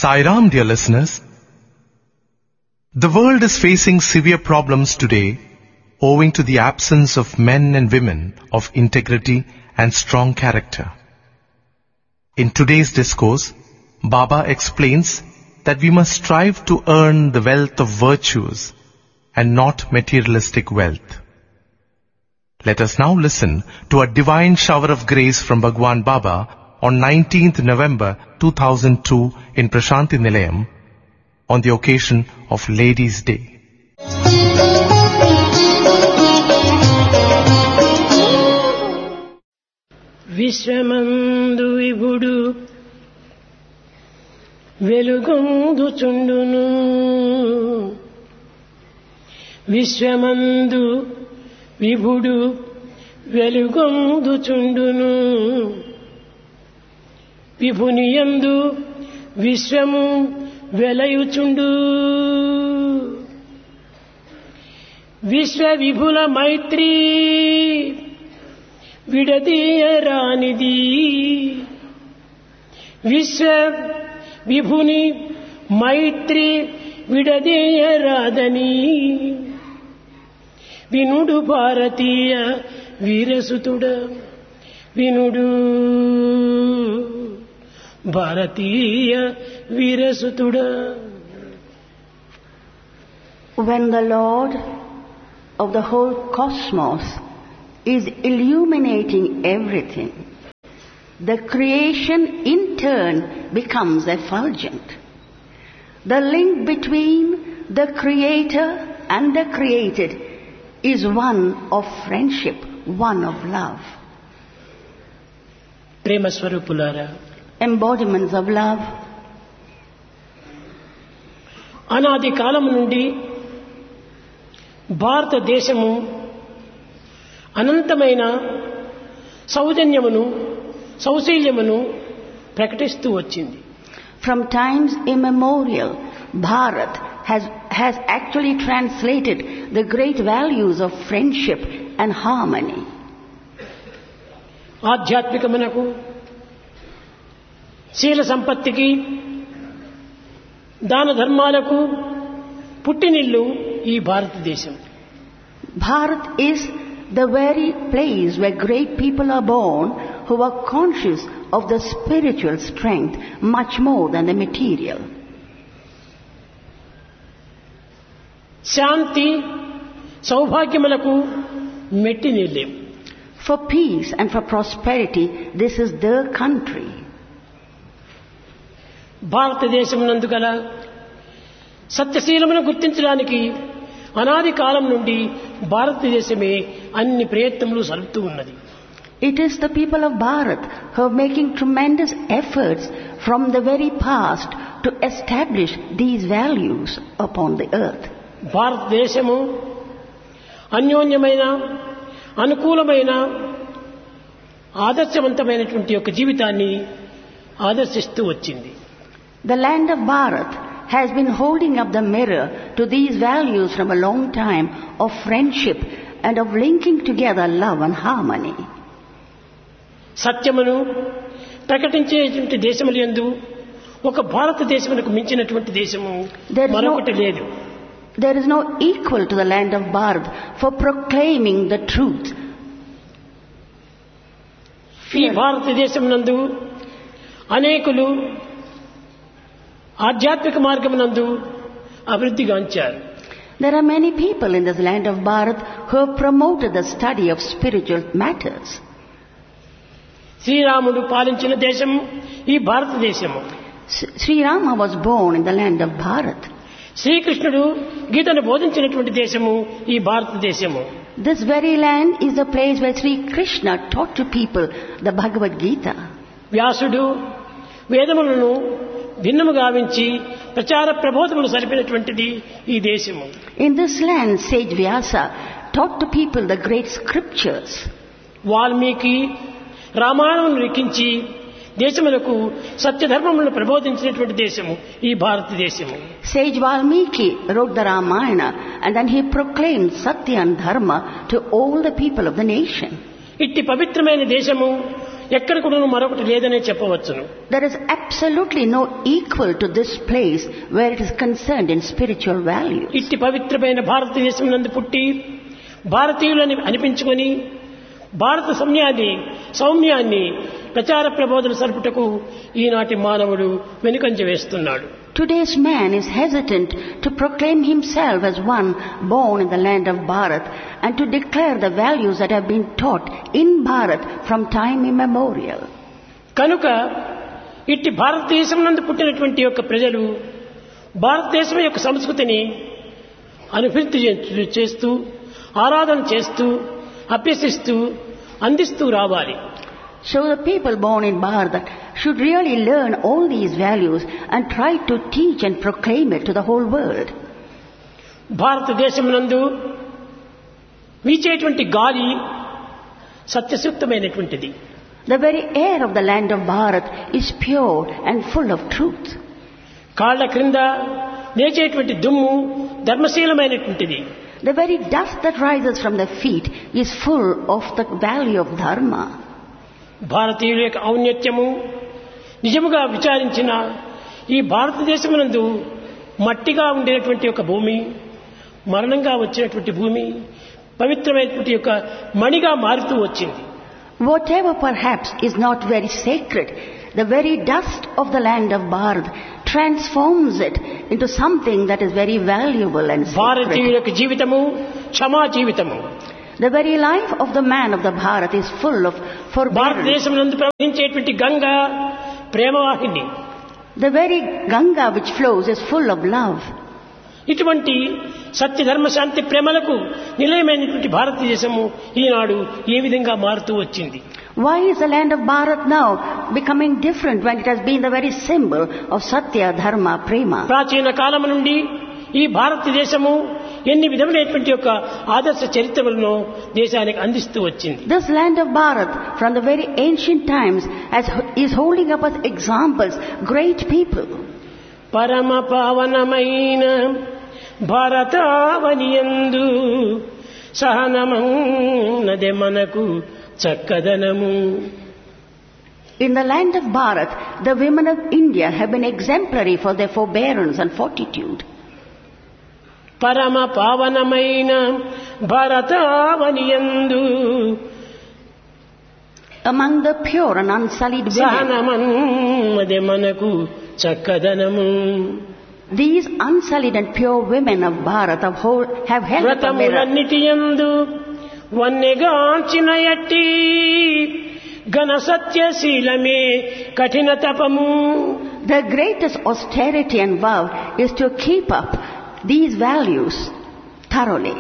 Sai Ram, dear listeners. The world is facing severe problems today owing to the absence of men and women of integrity and strong character. In today's discourse, Baba explains that we must strive to earn the wealth of virtues and not materialistic wealth. Let us now listen to a divine shower of grace from Bhagwan Baba on 19th November 2002 in Prashanti Nilayam on the occasion of Ladies' Day. విశ్వమందు విభుడు వెలుగొందుచుండును విశ్వమందు విభుడు వెలుగొందుచుండును విభునియందు విశ్వము వెలయుచుండు విశ్వ విభుల మైత్రీ విడదీయరానిది విశ్వ విభుని మైత్రి విడదీయరాదని వినుడు భారతీయ వీరసుతుడ వినుడు భారతీయ వీరసుతుడ. When the Lord of the whole cosmos is illuminating everything, the creation in turn becomes effulgent. The link between the Creator and the created is one of friendship, one of love. ప్రేమ స్వరూపులారా, embodiments of love. అనాది కాలం నుండి భారతదేశము అనంతమైన సౌజన్యమును సౌశీల్యమును ప్రకటిస్తూ వచ్చింది. From times immemorial, Bharat has actually translated the great values of friendship and harmony. ఆధ్యాత్మికమునకు, శీల సంపత్తికి, దాన ధర్మాలకు పుట్టినిల్లు ఈ భారతదేశం. Bharat is the very place where great people are born who are conscious of the spiritual strength much more than the material. Shanti సౌభాగ్యములకు మెట్టినిల్లే. For peace and for prosperity, this is the country. భారతదేశమునందు గల సత్యశీలమును గుర్తించడానికి అనాది కాలం నుండి భారతదేశమే అన్ని ప్రయత్నములు సలుపుతూ ఉన్నది. It is the people of Bharat who are making tremendous efforts from the very past to establish these values upon the earth. భారతదేశము అన్యోన్యమైన, అనుకూలమైన, ఆదర్శవంతమైనటువంటి యొక్క జీవితాన్ని ఆదర్శిస్తూ వచ్చింది. The land of Bharat has been holding up the mirror to these values from a long time of friendship and of linking together love and harmony. సత్యమును ప్రకటించేటువంటి దేశములందు ఒక భారతదేశమునకు మించినటువంటి దేశము మరొకటి లేదు. There is no equal to the land of Bharat for proclaiming the truth. ఈ భారతదేశమునందు అనేకులు ఆధ్యాత్మిక మార్గమునందు అభివృద్ధిగాంచారు. There are many people in this land of Bharat who have promoted the study of spiritual matters. శ్రీరాముడు పాలించిన దేశము ఈ భారతదేశము. Sri Rama was born in the land of Bharat. శ్రీకృష్ణుడు గీతను బోధించినటువంటి దేశము ఈ భారతదేశము. This very land is the place where Sri Krishna taught to people the Bhagavad Gita. వ్యాసుడు వేదములను భిన్నము గావించి ప్రచార ప్రబోధములు సరిపినటువంటిది ఈ దేశము. In this land, sage Vyasa taught to people the great scriptures. Valmiki రామాయణమును లిఖించి దేశములకు సత్యధర్మములను ప్రబోధించినటువంటి దేశము ఈ భారతదేశము. Sage Valmiki wrote the Ramayana and then he proclaimed Satya and Dharma to all the people of the nation. ఇట్టి పవిత్రమైన దేశము ఎక్కడ కూడా మరొకటి లేదనే చెప్పవచ్చును. There is absolutely no equal to this place where it is concerned in spiritual values. ఇట్టి పవిత్రమైన భారతదేశం నందు పుట్టి భారతీయులని అనిపించుకొని భారత సౌమ్యాన్ని ప్రచార ప్రబోధన సరుపుటకు ఈనాటి మానవుడు వెనుకంజ వేస్తున్నాడు. Today's man is hesitant to proclaim himself as one born in the land of Bharat and to declare the values that have been taught in Bharat from time immemorial. కనుక ఇట్టి భారతదేశం నందు పుట్టినటువంటి యొక్క ప్రజలు భారతదేశం యొక్క సంస్కృతిని అనుభూతి చేస్తూ ఆరాధన చేస్తూ అభ్యసిస్తూ అందిస్తూ రావాలి. So the people born in Bharat should really learn all these values and try to teach and proclaim it to the whole world. భారతదేశం నందు వీచేటువంటి గాలి సత్యసూక్తమైనటువంటిది. The very air of the land of Bharat is pure and full of truth. కాళ్ళ క్రింద లేచేటువంటి దుమ్ము ధర్మశీలమైనటువంటిది. The very dust that rises from the feet is full of the value of dharma. భారతీయుల యొక్క ఔన్నత్యము నిజముగా విచారించిన ఈ భారతదేశమునందు మట్టిగా ఉండేటువంటి ఒక భూమి మరణంగా వచ్చినటువంటి భూమి పవిత్రమైనటువంటి యొక్క మణిగా మారుతూ వచ్చింది. Whatever perhaps is not very sacred, the very dust of the land of Bharat transforms it into something that is very valuable and భారతీయుల sacred. యొక్క జీవితము క్షమా జీవితము. The very life of the man of the Bharat is full of forbearance. భారతదేశం నందు ప్రవహించేటువంటి Ganga ప్రేమవాహిని. The very Ganga which flows is full of love. ఇటువంటి సత్య ధర్మ శాంతి ప్రేమలకు నిలయమైనటువంటి భారతదేశము ఈనాడు ఏ విధంగా మారుతూ వచ్చింది? Why is the land of Bharat now becoming different when it has been the very symbol of Satya, Dharma, Prema? ప్రాచీన కాలం నుండి ఈ భారతదేశము ఎన్ని విధములైనటువంటి యొక్క ఆదర్శ చరిత్రలను దేశానికి అందిస్తూ వచ్చింది. This land of Bharat from the very ancient times is holding up as examples great people. పరమ పావనమైన భారతావనియందు సహనమన్నదే మనకు చక్కదనము. In the land of Bharat, the women of India have been exemplary for their forbearance and fortitude. పరమ పావనమైన భారతావనియందు Among the pure and unsullied women, సహనమన్నదే మనకు చక్కదనము. these unsullied and pure women of Bharat have held up a mirror. వ్రతములన్నిటియందు వన్నెగాంచిన ఎట్టి ఘన సత్యశీలమే కఠిన తపము. The greatest austerity and vow is to keep up these values thoroughly.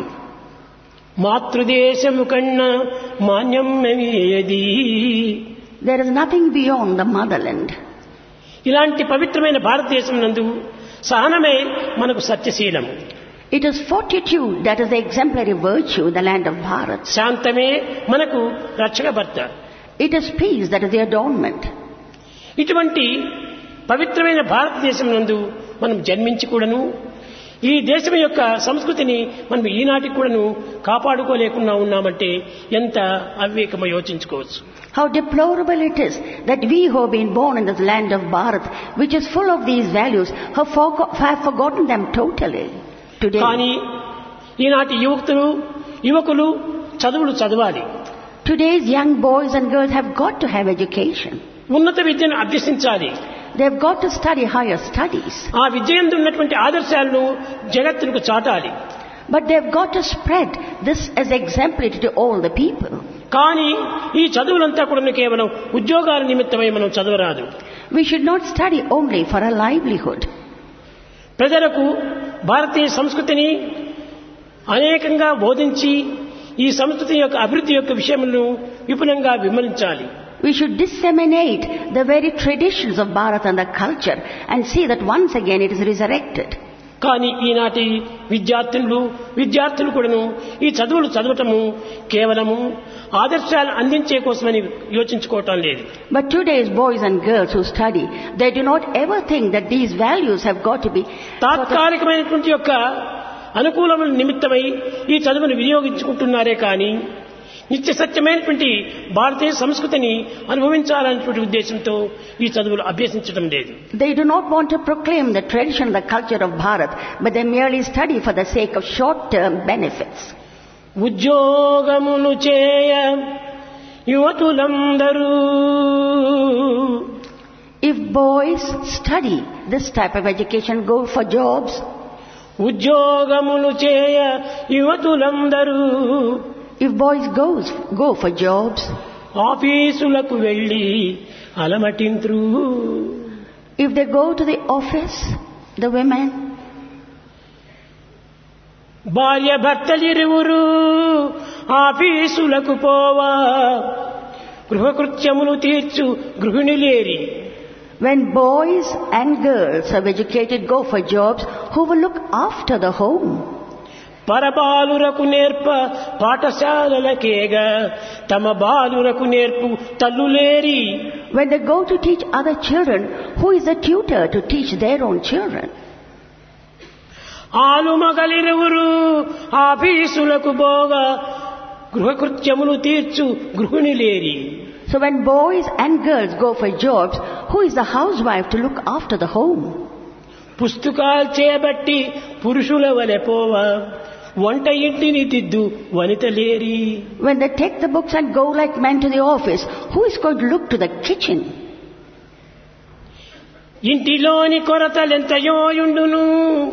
మాతృదేశము కన్నా మాన్యమేది. There is nothing beyond the motherland. ఇలాంటి పవిత్రమైన భారతదేశం నందు సహనమే మనకు సత్యశీలము. It is fortitude that is the exemplary virtue in the land of Bharat. శాంతమే మనకు రక్షక భర్త. It is peace that is the adornment. ఇటువంటి పవిత్రమైన భారతదేశం నందు మనం జన్మించి కూడాను ఈ దేశం యొక్క సంస్కృతిని మనం ఈనాటికి కూడాను కాపాడుకోలేకుండా ఉన్నామంటే ఎంత అవివేకమో యోచించుకోవచ్చు. How deplorable it is that we who have been born in this land of Bharat, which is full of these values, have forgotten them totally today. కానీ ఈనాటి యువకులు చదువులు చదవాలి. Today's young boys and girls have got to have education. ఉన్నత విద్యను అభ్యసించాలి. They have got to study higher studies. ఆ విద్య యందు ఉన్నటువంటి ఆదర్శాలను జగత్తుకు చాటాలి. But they have got to spread this as exemplary to all the people. కానీ ఈ చదువులంతా కూడా కేవలం ఉద్యోగాల నిమిత్తమై మనం చదవరాదు. We should not study only for a livelihood. ప్రజలకు భారతీయ సంస్కృతిని అనేకంగా బోధించి ఈ సంస్కృతి యొక్క అభివృద్ధి యొక్క విషయములను విపులంగా విమర్శించాలి. We should disseminate the very traditions of Bharat and the culture and see that once again it is resurrected. కానీ ఈనాటి విద్యార్థులు కూడాను ఈ చదువులు చదవటము కేవలము ఆదర్శాలు అందించే కోసమని యోచించుకోవటం లేదు. But today's boys and girls who study, they do not ever think that these values have got to be తాత్కాలికమైనటువంటి యొక్క అనుకూలమైన నిమిత్తమై ఈ చదువును వినియోగించుకుంటున్నారే కానీ నిత్య సత్యమైనటువంటి భారతీయ సంస్కృతిని అనుభవించాలనేటువంటి ఉద్దేశంతో ఈ చదువులు అభ్యసించడం లేదు. They do not want to proclaim the tradition and the culture of Bharat, but they merely study for the sake of short-term benefits. ఉద్యోగమును చేయ యువతులందరూ. If boys study this type of education, go for jobs. ఉద్యోగమును చేయ యువతులందరూ. If boys go for jobs, ఆఫీసులకు వెళ్ళి అలమటింత్రు. if they go to the office, the women, భార్య భర్తలిరువురు ఆఫీసులకు పోవా గృహకృత్యములు తీర్చు గృహిణులేరి. when boys and girls of educated go for jobs, who will look after the home? పరబాలురకు నేర్ప పాఠశాలలకేగా తమ బాలురకు నేర్పు తల్లులేరి. When they go to teach other children, who is the tutor to teach their own children? ఆలుమగలిరువురు ఆఫీసులకు పోగా గృహకృత్యములు తీర్చు గృహిణులేరి. So when boys and girls go for jobs, who is the housewife to look after the home? పుస్తకాలు చేయబట్టి పురుషుల వలె పోవా వంట ఇంటిని దిద్దు వనితలేరి. When they take the books and go like men to the office, who is going to look to the kitchen? ఇంటిలోని కొరతలెంతయోయుండును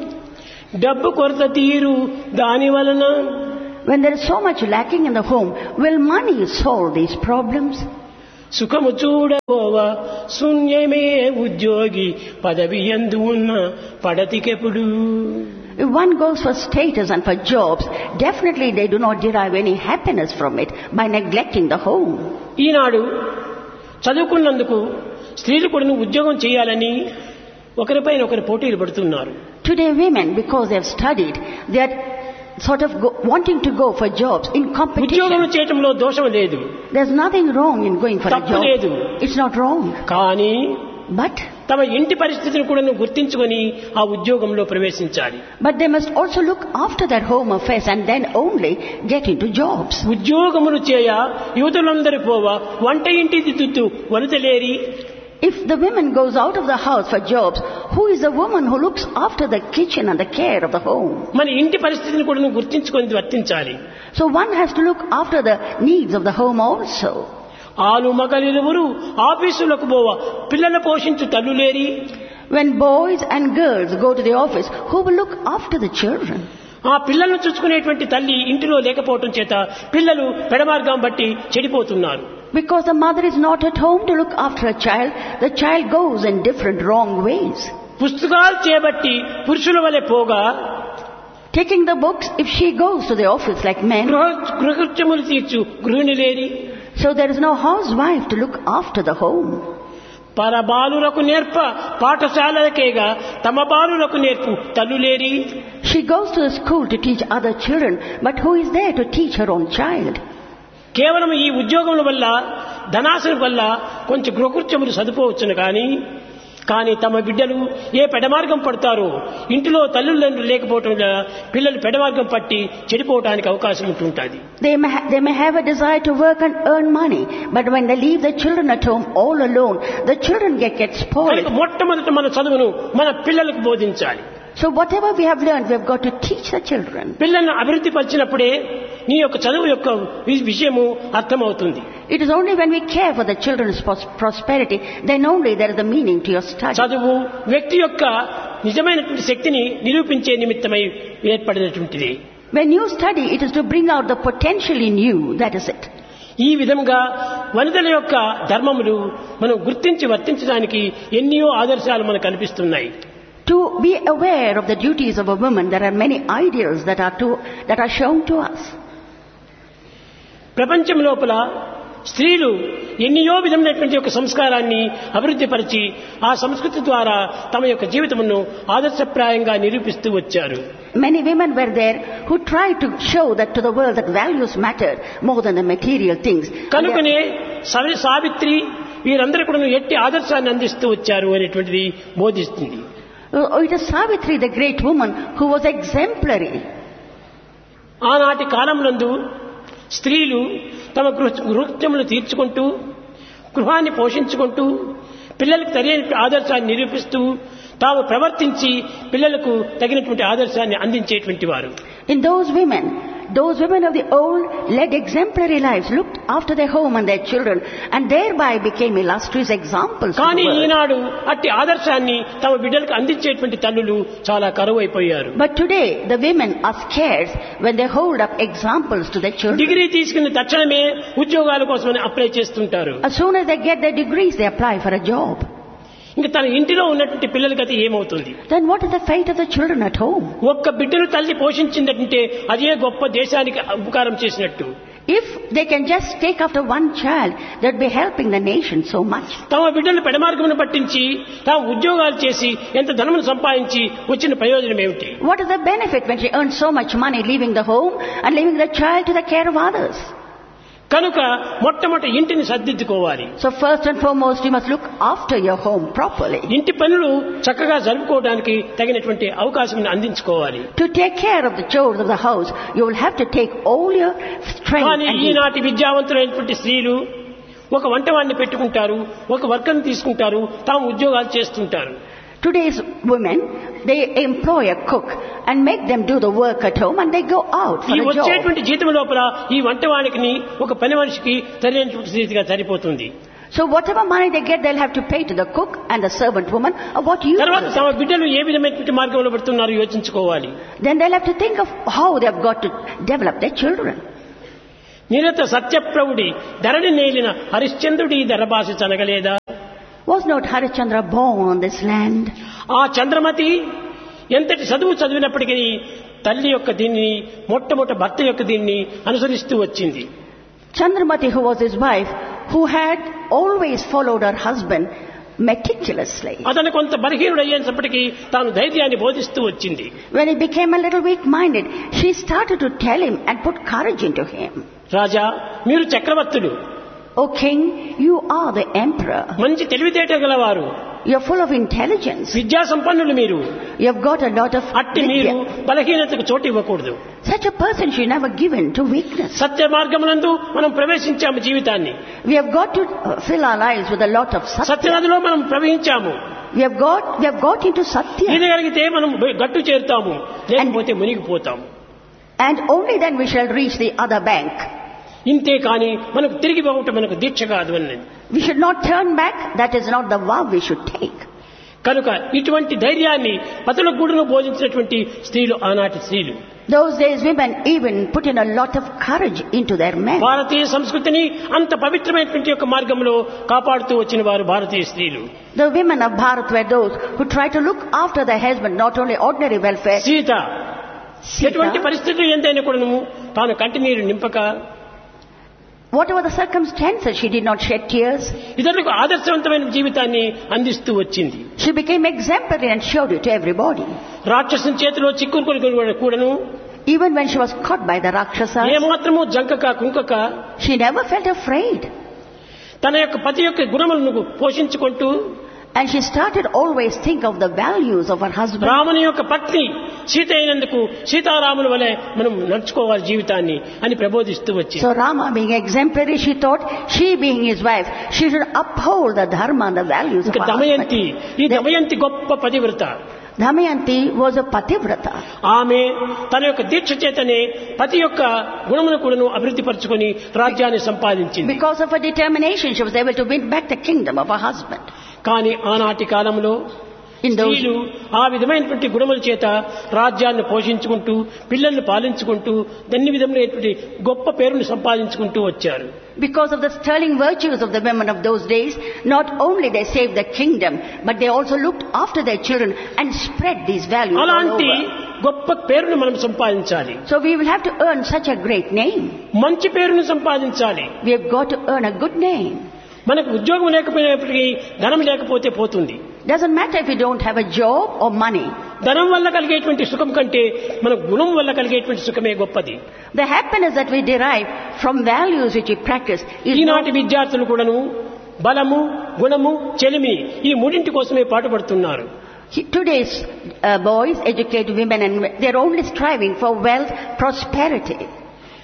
డబ్బు కొరత తీరు దాని వలన. When there is so much lacking in the home, will money solve these problems? సుఖము చూడబోవా శూన్యమే ఉద్యోగి పదవి యందు ఉన్న పడతికెప్పుడు. If one goes for status and for jobs, definitely they do not derive any happiness from it by neglecting the home. ఈనాడు చదువుకున్నందుకు స్త్రీలు కూడా ఉద్యోగం చేయాలని ఒకరిపైన ఒకరు పోటీలు పడుతున్నారు. Today women, because they have studied, they are sort of wanting to go for jobs in competition. ఉద్యోగం చేయటంలో దోషం లేదు. There's nothing wrong in going for a తప్పు job. లేదు. It's not wrong. కానీ But తమ ఇంటి పరిస్థితిని కూడా గుర్తించుకొని ఆ ఉద్యోగంలో ప్రవేశించాలి. they must also look after their home affairs and then only get into jobs. ఉద్యోగములు చేయ యువతులందరూ పోవా వంట ఇంటి దిద్దుతూ వనితలేరి. If the woman goes out of the house for jobs, who is the woman who looks after the kitchen and the care of the home? మన ఇంటి పరిస్థితిని కూడా గుర్తించుకొని వర్తించాలి. So one has to look after the needs of the home also. ఆలు మగలిరువురు ఆఫీసులకు పోవా పిల్లల పోషించు తల్లులేరి. When boys and girls go to the office, who will look after the children? ఆ పిల్లలను చూసుకునేటువంటి తల్లి ఇంటిలో లేకపోవటం చేత పిల్లలు పెడమార్గం బట్టి చెడిపోతున్నారు. Because the mother is not at home to look after a child, the child goes in different wrong ways. పుస్తకాలు చేయబట్టి పురుషుల వలె పోగా Taking the books, if she goes to the office like men, గృహకృత్యములు తీర్చు గృహిణులేరి. so there is no housewife to look after the home. పరబాలులకు నేర్ప పాఠశాలలకేగా తమ బాలులకు నేర్పు తల్లులేరి. She goes to the school to teach other children, but who is there to teach her own child? కేవలం ఈ ఉద్యోగముల వల్ల ధనాశల వల్ల కొంచెం గృహకృత్యములు సదుపోవచ్చును కానీ తమ బిడ్డలు ఏ పెడమార్గం పడతారో ఇంటిలో తల్లులండ్రులు లేకపోవటం వల్ల పిల్లలు పెడమార్గం పట్టి చెడిపోవడానికి అవకాశం ఉంటుంటుంది. They may have a desire to work and earn money, but when they leave the children at home all alone, the children get spoiled. మొట్టమొదట మన చదువును మన పిల్లలకు బోధించాలి. So whatever we have learned, we have got to teach the children. పిల్లలను అభివృద్ధి పరిచినప్పుడే నీ యొక్క చదువు యొక్క విషయము అర్థమవుతుంది. It is only when we care for the children's prosperity, then only there is a meaning to your study. చదువు వ్యక్తి యొక్క నిజమైనటువంటి శక్తిని నిరూపించే నిమిత్తమై ఏర్పడినటువంటిది. When you study, it is to bring out the potential in you. That is it. ఈ విధంగా వనితల యొక్క ధర్మములు మనం గుర్తించి వర్తించడానికి ఎన్నో ఆదర్శాలు మనకు కనిపిస్తున్నాయి. To be aware of the duties of a woman, there are many ideals that are shown to us. ప్రపంచం లోపల స్త్రీలు ఎన్నో విధమైనటువంటి ఒక సంస్కారాన్ని అభివృద్ధి పరిచి ఆ సంస్కృతి ద్వారా తమ యొక్క జీవితమును ఆదర్శప్రాయంగా నిరూపిస్తూ వచ్చారు. Many women were there who tried to show that to the world that values mattered more than the material things. కనుకనే సావిత్రి వీరందరూ కూడా ఎట్టి ఆదర్శాన్ని అందిస్తూ వచ్చారు అనేటువంటిది బోధిస్తుంది. It is Savitri, the great woman, who was exemplary. ఆనాటి కాలంలో స్త్రీలు తమ గృహకృత్యములు తీర్చుకుంటూ గృహాన్ని పోషించుకుంటూ పిల్లలకు సరైన ఆదర్శాన్ని నిరూపిస్తూ తాము ప్రవర్తించి పిల్లలకు తగినటువంటి ఆదర్శాన్ని అందించేటువంటి వారు. In those women of the old led exemplary lives, looked after their home and their children, and thereby became illustrious examples. కానీ ఈనాడు అట్టి ఆదర్శాన్ని తమ బిడ్డలకు అందించేటువంటి తల్లులు చాలా కరువైపోయారు. But today the women are scarce when they hold up examples to their children. Degree తీసుకున్న తక్షణమే ఉద్యోగాల కోసమని అప్లై చేస్తుంటారు. As soon as they get their degrees, they apply for a job. ఇంకా తన ఇంటిలో ఉన్నటువంటి పిల్లలకి అది ఏమవుతుంది? Then what is the fate of the children at home? ఒక్క బిడ్డను తల్లి పోషించిందంటే అదే గొప్ప దేశానికి ఉపకారం చేసినట్టు. If they can just take after one child, they'd be helping the nation so much. తమ బిడ్డలను పెడమార్గమును పట్టించి తాము ఉద్యోగాలు చేసి ఎంత ధనమును సంపాదించి వచ్చిన ప్రయోజనం ఏమిటి? What is the benefit when she earns so much money leaving the home and leaving the child to the care of others? కనుక మొట్టమొదటి ఇంటిని సర్దిద్దుకోవాలి. So first and foremost, you must look after your home properly. ఇంటి పనులు చక్కగా జరుపుకోవడానికి తగినటువంటి అవకాశం అందించుకోవాలి. To take care of the chores of the house, you will have to take all your strength. కానీ ఈనాటి విద్యావంతులైనటువంటి స్త్రీలు ఒక వంటవాడిని పెట్టుకుంటారు, ఒక వర్కర్ని తీసుకుంటారు, తాము ఉద్యోగాలు చేస్తుంటారు. Today's women, they employ a cook and make them do the work at home and they go out for ఈ a job. వచ్చేటువంటి జీతం లోపల ఈ వంటవాడికి ఒక పని మనిషికి సరైనటువంటి స్థితిగా సరిపోతుంది. So whatever money they get, they'll have to pay to the cook and the servant woman of what you తర్వాత తమ బిడ్డలు ఏ విధమైనటువంటి మార్గంలో పడుతున్నారో యోచించుకోవాలి. Then they'll have to think of how they've got to develop their children. నిరత సత్యప్రవుడి Dharani నేలిన హరిశ్చంద్రుడి ధరభాష చనగలేదా? Was not Harishchandra born on this land? ఆ చంద్రమతి ఎంతటి చదివినప్పటికీ తల్లి యొక్క దీన్ని మొట్టమొదటి భర్త యొక్క దీన్ని అనుసరిస్తూ వచ్చింది. Chandramati, who was his wife, who had always followed her husband meticulously. అతను కొంత బలహీనుడు అయ్యేటప్పటికీ తాను ధైర్యాన్ని బోధిస్తూ వచ్చింది. When he became a little weak-minded, she started to tell him and put courage into him. రాజా, మీరు చక్రవర్తులు. O king, you are the emperor. మంచి తెలివితేట గలవారు. You're full of intelligence. విద్యా సంపన్నులు మీరు. You've got a lot of అట్టి మీరు బలహీనతకు చోటు ఇవ్వకూడదు. Such a person should never give in to weakness. సత్య మార్గమునందు మనం ప్రవేశించాము జీవితాన్ని. We have got to fill our lives with a lot of satya. సత్యనదిలో మనం ప్రవహించాము. We have got into satya. ఈదగలిగితే మనం గట్టు చేరుతాము, లేకపోతే మునిగిపోతాము. And only then we shall reach the other bank. ఇంతే కానీ మనకు తిరిగి పోవటం మనకు దీక్ష కాదు అన్నది. We should not turn back. That is not the vow we should take. కనుక ఇటువంటి ధైర్యాన్ని పతుల గూడును బోధించినటువంటి స్త్రీలు ఆనాటి స్త్రీలు. Those days women even put in a lot of courage into their men. భారతీయ సంస్కృతిని అంత పవిత్రమైనటువంటి యొక్క మార్గంలో కాపాడుతూ వచ్చిన వారు భారతీయ స్త్రీలు. The women of Bharat were those who tried to look after their husband, not only ordinary welfare. Sita ఎటువంటి పరిస్థితులు ఎంతైనా కూడా తాను కంటినీరు నింపక, whatever the circumstances, she did not shed tears. ఇతరులకు ఆదర్శవంతమైన జీవితాన్ని అందిస్తూ వచ్చింది. She became exemplary and showed it to everybody. రాక్షసుని చేతిలో చిక్కుకొని కూడాను Even when she was caught by the Rakshasas, ఏమాత్రము జంకక కుంకక, she never felt afraid. తన యొక్క పతి యొక్క గుణములను పోషించుకుంటూ, and she started always think of the values of her husband. రాముని యొక్క పత్ని సీత అయినందుకు సీతారాముల వలె మనం నడుచుకోవాలి జీవితాన్ని అని ప్రబోధిస్తూ వచ్చింది. So Rama being exemplary, she thought, she being his wife, she should uphold the dharma and the values of her Damayanti, ఈ husband. దమయంతి గొప్ప పతివ్రత. Damayanti was a pativrata. ఆమె తన యొక్క దీక్ష చేతనే పతి యొక్క గుణమును కూడాను అభివృద్ధి పరచుకొని రాజ్యాన్ని సంపాదించింది. Because of her determination, she was able to win back the kingdom of her husband. కానీ ఆనాటి కాలంలో స్త్రీలు ఆ విధమైనటువంటి గుణముల చేత రాజ్యాన్ని పోషించుకుంటూ పిల్లల్ని పాలించుకుంటూ అన్ని విధములైనటువంటి గొప్ప పేరును సంపాదించుకుంటూ వచ్చారు. Because of the sterling virtues of the women of those days, not only they saved the kingdom, but they also looked after their children and spread these values all అలాంటి over. గొప్ప పేరును మనం సంపాదించాలి. So we will have to earn such a great name. మంచి పేరును సంపాదించాలి. We have got to earn a good name. మనకు ఉద్యోగం లేకపోయినప్పటికీ ధనం లేకపోతే పోతుంది. Doesn't matter if you don't have a job or money. ధనం వల్ల కలిగేటువంటి సుఖం కంటే మన గుణం వల్ల కలిగేటువంటి సుఖమే గొప్పది. The happiness that we derive from values which we practice is ఈనాటి విద్యార్థులు కూడాను బలము, గుణము, చెలిమి ఈ మూడింటి కోసమే పాటుపడుతున్నారు. Today's boys, educated women, and they're only striving for wealth, prosperity.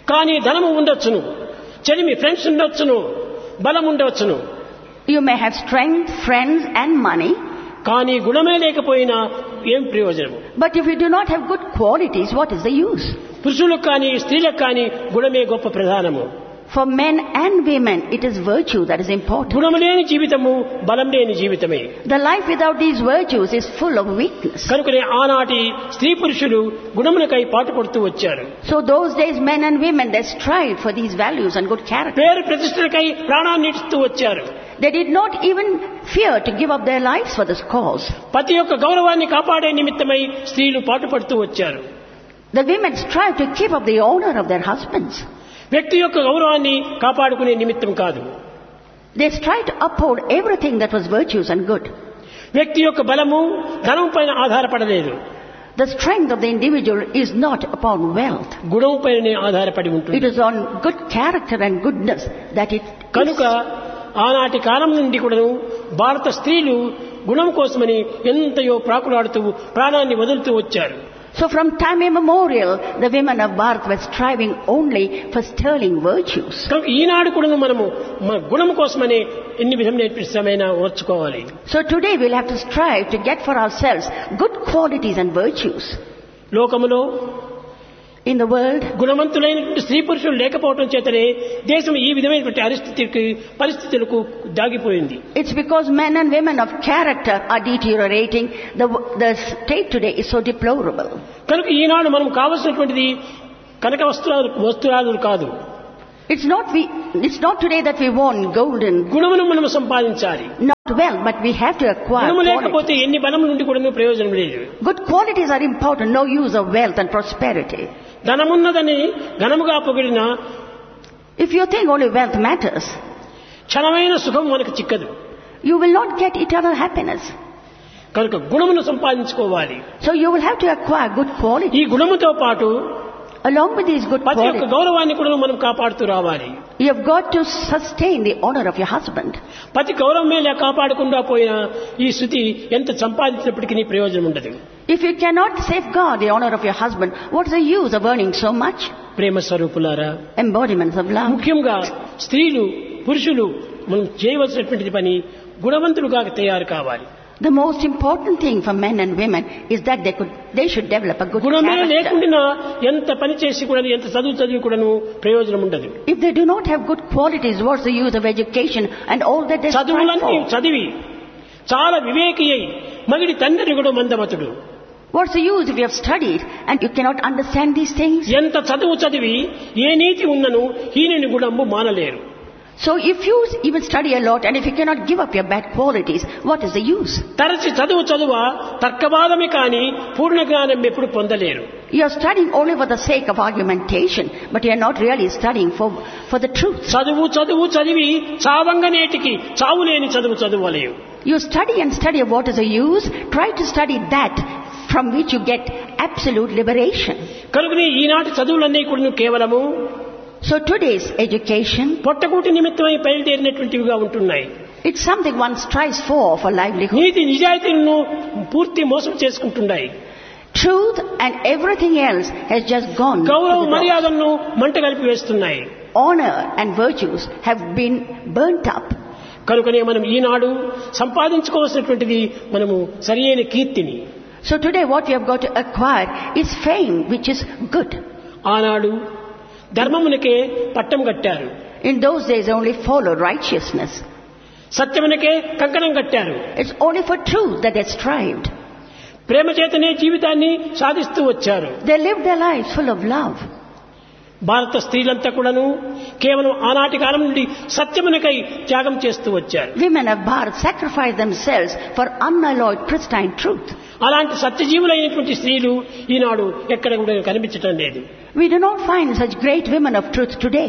కానీ ధనము ఉండొచ్చును, చెలిమి ఫ్రెండ్స్ ఉండొచ్చును, బలం ఉండవచ్చును. You may have strength, friends and money. కానీ గుణమే లేకపోయినా ఏం ప్రయోజనము? But if you do not have good qualities, what is the use? పురుషులకు కానీ స్త్రీలకు కానీ గుణమే గొప్ప ప్రధానము. For men and women, it is virtue that is important. గుణము లేని జీవితము బలం లేని జీవితమే. The life without these virtues is full of weakness. కనుకనే ఆనాటి స్త్రీ పురుషులు గుణములకై పాటుపడుతూ వచ్చారు. So those days, men and women, they strive for these values and good character. పేరు ప్రతిష్టలకై ప్రాణాన్ని ఇస్తూ వచ్చారు. They did not even fear to give up their lives for this cause. పతి యొక్క గౌరవాన్ని కాపాడే నిమిత్తమై స్త్రీలు పాటుపడుతూ వచ్చారు. The women strive to keep up the honor of their husbands. వ్యక్తి యొక్క గౌరవాన్ని కాపాడుకునే నిమిత్తం కాదు. They strive to uphold everything that was virtues and good. వ్యక్తి యొక్క బలము ధనం పైన ఆధారపడలేదు. The strength of the individual is not upon wealth. గుణం పైనే ఆధారపడి ఉంటుంది. It is on good character and goodness that it కనుక ఆనాటి కాలం నుండి కూడాను భారత స్త్రీలు గుణం కోసమని ఎంతయో ప్రాకులాడుతూ ప్రాణాన్ని వదులుతూ వచ్చారు. So from time immemorial, the women of Bharat were striving only for sterling virtues. కనుక ఈనాడు కూడాను మనము గుణం కోసమని ఎన్ని విధమైన ఓర్చుకోవాలి. So today we'll have to strive to get for ourselves good qualities and virtues. లోకములో In the world, గుణవంతులైనటువంటి స్త్రీ పురుషులు లేకపోవడం చేతనే దేశం ఈ విధమైనటువంటి పరిస్థితులకు దాగిపోయింది. it's because men and women of character are deteriorating. The state today is so deplorable. కనుక ఈనాడు మనం కావలసినటువంటిది కనక వస్తువులు కాదు. It's not today that we want gold and గుణమును మనం సంపాదించాలి. not wealth, but we have to acquire గుణము qualities. లేకపోతే ఎన్ని బలం నుండి కూడా ప్రయోజనం లేదు. Good qualities are important. No use of wealth and prosperity. ధనమున్నదని ఘనముగా పొగిడిన If you think only wealth matters, క్షణమైన సుఖం మనకు చిక్కదు. you will not get eternal happiness. కనుక గుణమును సంపాదించుకోవాలి. So you will have to acquire good qualities. ఈ గుణముతో పాటు Along with these good పతి యొక్క qualities, గౌరవాన్ని కూడా మనం కాపాడుతూ రావాలి. you have got to sustain the honor of your husband. పతి గౌరవమే కాపాడకుండా పోయినా ఈ స్థితి ఎంత సంపాదించినప్పటికీ ప్రయోజనం ఉండదు. If you cannot safeguard the honor of your husband, what's the use of earning so much? ప్రేమ స్వరూపులారా, Embodiments of love. ముఖ్యంగా స్త్రీలు పురుషులు మనం చేయవలసినటువంటి పని గుణవంతులుగా తయారు కావాలి. The most important thing for men and women is that they should develop a good గుణమే character. లేకుండా ఎంత పని చేసి కూడా ఎంత చదివి కూడాను ప్రయోజనం ఉండదు. If they do not have good qualities, what's the use of education and all that they strive చదువులన్నీ for? చదివి చాలా వివేకి అయి మగిడి తండ్రి కూడా మందమతుడు. What's the use if you have studied and you cannot understand these things? ఎంత చదివి ఏ నీతి ఉన్నను హీనుని గుణము మానలేరు. So if you even study a lot and if you cannot give up your bad qualities, what is the use? తరచి చదువ తర్కవాదమే కానీ పూర్ణ జ్ఞానం ఎప్పుడు పొందలేరు. You are studying only for the sake of argumentation, but you are not really studying for the truth. చదివి చావంగనేటికి చావులేని చదువలేవు. You study and study, what is the use? Try to study that from which you get absolute liberation. కనుకనే ఈనాటి చదువులన్నీ కూడా కేవలము So today's education, పొట్టకూటి నిమిత్తమై బయలుదేరినటువంటివిగా ఉంటున్నాయి. it's something one strives for livelihood. నీతి నిజాయితీలను పూర్తి మోసం చేసుకుంటున్నాయి. Truth and everything else has just gone. గౌరవ to the dogs. మర్యాదలను మంట కలిపి వేస్తున్నాయి. Honor and virtues have been burnt up. కనుకనే మనం ఈనాడు సంపాదించుకోవాల్సినటువంటిది మనము సరియైన కీర్తిని. So today what we have got to acquire is fame, which is good. ఆనాడు ధర్మమునకే పట్టం కట్టారు. In those days they only followed righteousness. సత్యమునకే కంకణం కట్టారు. It's only for truth that they strived. ప్రేమ చేతనే జీవితాన్ని సాధిస్తూ వచ్చారు. They lived their lives full of love. భారత స్త్రీలంతా కూడాను కేవలం ఆనాటి కాలం నుండి సత్యమునకై త్యాగం చేస్తూ వచ్చారు. Women of Bharat sacrificed themselves for unalloyed pristine truth. అలాంటి సత్యజీవులైనటువంటి స్త్రీలు ఈనాడు ఎక్కడ కూడా కనిపించటం లేదు. We do not find such great women of truth today.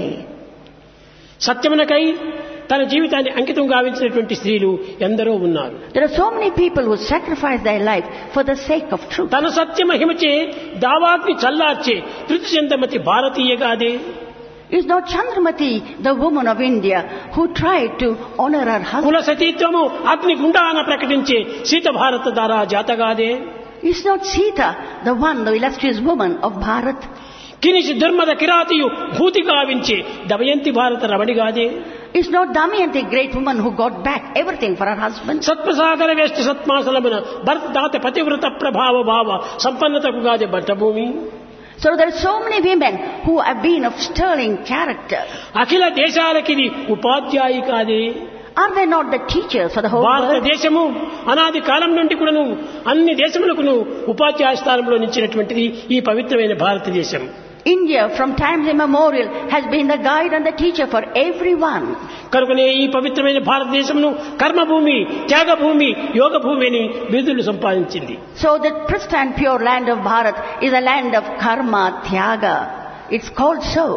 సత్యమునకై తన జీవితాన్ని అంకితం గావించినటువంటి స్త్రీలు ఎందరో ఉన్నారు. There are so many people who sacrifice their life for the sake of truth. తన సత్య మహిమచే దావాగ్ని చల్లార్చే Tritiya చందమతి భారతీయగాదే. Is not Chandramati the woman of India who tried to honor her husband? కుల సతీత్వము అగ్ని గుండాన ప్రకటించే సీత భారత దారా జాతగాదే. Is not Sita the one, the illustrious woman of Bharat? కినిషి దుర్మద కిరాతియు భూతి గావించి దమయంతి భారత రమణిగాదే. Is not Damayanti a great woman who got back everything for her husband? సత్ప్రసాగర వేష్టి సత్మాసలమున భరత దాత పతివ్రత ప్రభావ భావ సంపన్నతకు Gade భట్టభూమి. So there are so many women who have been of sterling character. అఖిల దేశాలకిది ఉపాధ్యాయి కాదే. Are they not the teachers for the whole world? భారతదేశము అనాది కాలం నుండి కూడాను అన్ని దేశములకు ఉపాధ్యాయ స్థానంలో నిలిచినటువంటిది ఈ పవిత్రమైన భారతదేశం. India from times immemorial has been the guide and the teacher for everyone. కనుకనే ఈ పవిత్రమైన భారతదేశమును కర్మభూమి, త్యాగభూమి, యోగ భూమి అని బిరుదులు సంపాదించింది. So the pristine pure land of Bharat is a land of karma, tyaga. It's called so.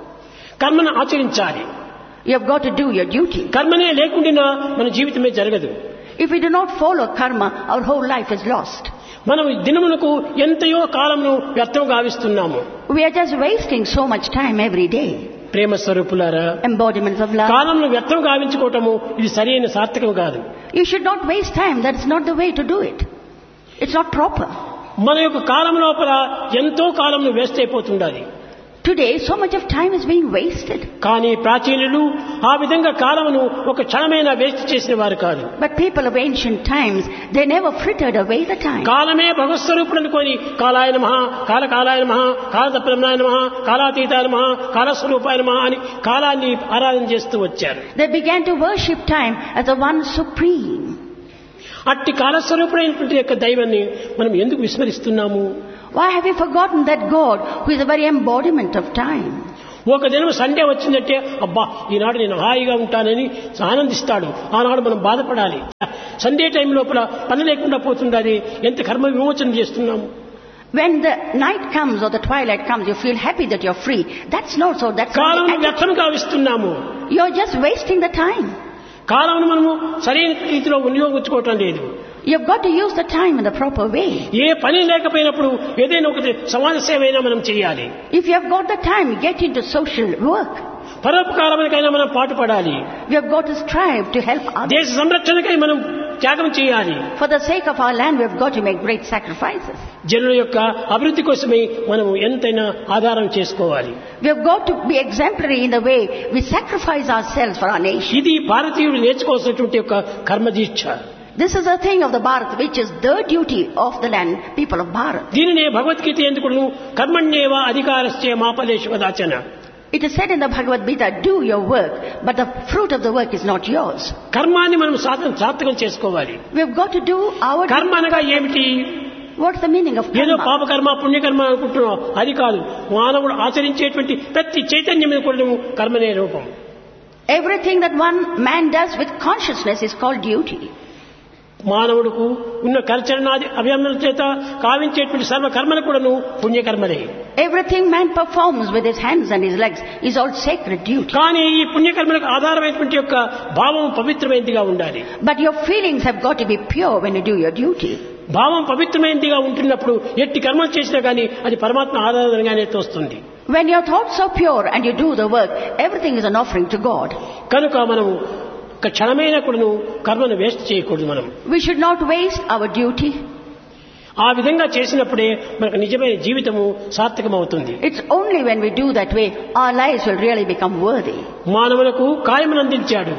కర్మను ఆచరించాలి. You have got to do your duty. కర్మనే లేకుండా మన జీవితమే జరగదు. If we do not follow karma, our whole life is lost. మనం దినమునకు ఎంతయో కాలంను వ్యర్థం గావిస్తున్నాము. We are just wasting so much time every day. ప్రేమ స్వరూపులారా, Embodiments of love. కాలంను వ్యర్థం గావించుకోవటము ఇది సరైన సార్థకం కాదు. You should not waste time. That's not the way to do it. It's not proper. మన యొక్క కాలం లోపల ఎంతో కాలంను waste అయిపోతుండాలి. Today, so much of time is being wasted. కానీ ప్రాచీనులు ఆ విధంగా కాలమును ఒక క్షణమైనా వేస్ట్ చేసిన వారు కాదు. But people of ancient times, they never frittered away the time. కాలమే భగవత్ స్వరూపుడు అనుకొని కాలాయ నమః, కాలకాలాయ నమః, కాలతత్పరమాయ నమః, కాలాతీతాయ నమః, కాలస్వరూపాయ నమః అని కాలాన్ని ఆరాధన చేస్తూ వచ్చారు. They began to worship time as the one supreme. అట్టి కాలస్వరూపుడైనటువంటి యొక్క దైవాన్ని మనం ఎందుకు విస్మరిస్తున్నాము? Why have you forgotten that God who is the very embodiment of time? ఒక దినం సండే వచ్చిందంటే అబ్బా ఈనాడు నేను హాయిగా ఉంటానని ఆనందిస్తాడు. ఆనాడు మనం బాధపడాలి. సండే టైం లోపల పని లేకుండా పోతుండాలి. ఎంత కర్మ విమోచన చేస్తున్నాము. When the night comes or the twilight comes, you feel happy that you're free. That's not so. That's column not the వ్యర్థం గావిస్తున్నాము. attitude. You're just wasting the time. కాలంను మనము సరైన రీతిలో వినియోగించుకోవటం లేదు. You've got to use the time in the proper way. ఏ పని లేకపోయినప్పుడు ఏదైనా ఒకటి సమాజ సేవ అయినా మనం చేయాలి. If you have got the time, get into social work. పరోపకారానికైనా మనం పాటుపడాలి. We have got to strive to help others. దేశ సంరక్షణకై మనం త్యాగం చేయాలి. For the sake of our land, we have got to make great sacrifices. జనుల యొక్క అభివృద్ధి కోసమే మనం ఎంతైనా ఆధారం చేసుకోవాలి. We have got to be exemplary in the way we sacrifice ourselves for our nation. ఇది భారతీయుడు నేర్చుకోవాల్సినటువంటి యొక్క కర్మదీక్ష. This is a thing of the Bharat, which is the duty of the land, people of Bharat. దీనినే భగవద్గీత ఎందుకును కర్మణ్యేవ అధికారస్య మా ఫలేషు వదాచన. It is said in the Bhagavad Gita, do your work, but the fruit of the work is not yours. కర్మాన్ని మనం సార్థకం చేసుకోవాలి. We have got to do our కర్మ అనగా ఏమిటి? What's the meaning of ఏదో karma? పాపకర్మ పుణ్యకర్మ అనుకుంటున్నాం, అది కాదు. మానవుడు ఆచరించేటువంటి ప్రతి చైతన్యం కూడా కర్మనే రూపం. Everything that one man does with consciousness is called duty. మానవుడుకు ఉన్న కర్చరణాది అభియమనం చేత కావించేటువంటి సర్వ కర్మలు కూడాను పుణ్యకర్మలే. Everything man performs with his hands and his legs is all sacred duty. కానీ ఈ పుణ్యకర్మలకు ఆధారమైనటువంటి యొక్క భావం పవిత్రమైనదిగా ఉండాలి. But your feelings have got to be pure when you do your duty. భావం పవిత్రమైనదిగా ఉంటున్నప్పుడు ఎట్టి కర్మ చేసినా కానీ అది పరమాత్మ ఆరాధనగానే తోస్తుంది. When your thoughts are pure and you do the work, everything is an offering to God. కనుక మనము ఒక క్షణమైన కూడాను కర్మను వేస్ట్ చేయకూడదు. మనం We should not waste our duty. ఆ విధంగా చేసినప్పుడే మనకు నిజమైన జీవితము సార్థకమవుతుంది. It's only when we do that way our lives will really become worthy. మానవులకు కాయమును అందించాడు.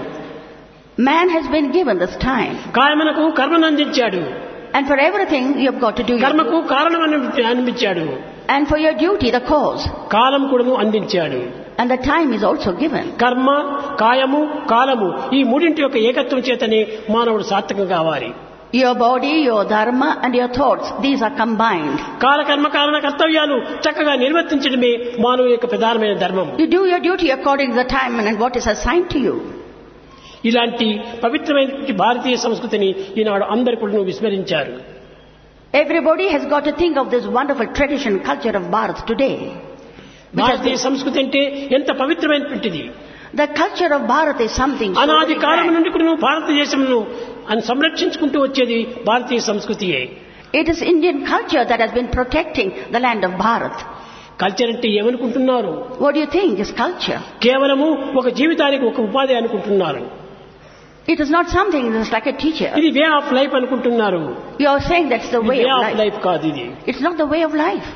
Man has been given this time. కాయమునకు కర్మను అందించాడు. And for everything you have got to do your కర్మకు కారణం అనిపించాడు. And for your duty the cause. కాలం కూడాను అందించాడు. And the time is also given. కర్మ, కాయము, కాలము ఈ మూడింటి యొక్క ఏకత్వం చేతనే మానవుడు సార్థకం కావాలి. Your body, your dharma and your thoughts, these are combined. కాలకర్మ కారణ కర్తవ్యాలు చక్కగా నిర్వర్తించడమే మానవుని యొక్క ప్రధానమైన ధర్మం. You do your duty according to the time and what is assigned to you. ఇలాంటి పవిత్రమైన భారతీయ సంస్కృతిని ఈనాడు అందరూ కూడా విస్మరించారు. Everybody has got to think of this wonderful tradition, culture of Bharat today. భారతీయ సంస్కృతి అంటే ఎంత పవిత్రమైనటువంటిది. The culture of Bharat is something so అనాది very కాలం grand. నుండి కూడా భారతదేశంను సంరక్షించుకుంటూ వచ్చేది భారతీయ సంస్కృతియే. It is Indian culture that has been protecting the land of Bharat. Culture అంటే ఏమనుకుంటున్నారు? What do you think is culture? కేవలము ఒక జీవితానికి ఒక ఉపాధి అనుకుంటున్నారు. It is not something that's like a teacher. ఇది వే ఆఫ్ లైఫ్ అనుకుంటున్నారు. You are saying that's the way way of of life. Life కాదు ఇది. It's not the way of life.